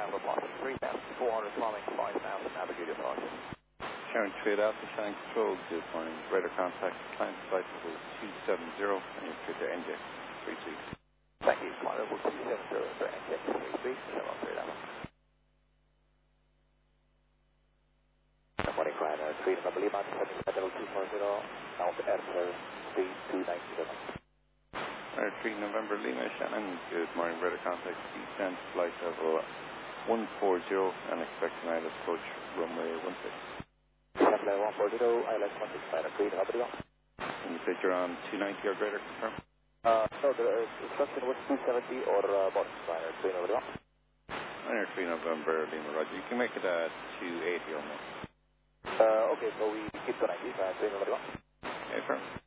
Alpha Block 3,400 climbing 5,000 navigated departure. Sharon 3 Alpha Flying Control, good morning. Radar contact, climb flight level 270, and you're clear to NJ 33. Thank you, climb level 270 for NJ 33, 7 Alpha. Good morning, Ryanair 3 November Lima, descending at level 240, now to Air 3297. Air 3 November Lima, Shannon, good morning. Radar contact, descent flight level 140, and expecting ILS approach runway 16. Descent level 140, ILS 16, Ryanair 3 November Lima. And you said you're on 290 or greater, confirm? No, the instruction was 270 or bottom, Ryanair 3 November Lima. Ryanair 3 November Lima, roger. You can make it at 280 or more. Okay, so we keep the 90, Ryanair 3 November Lima. Okay, firm.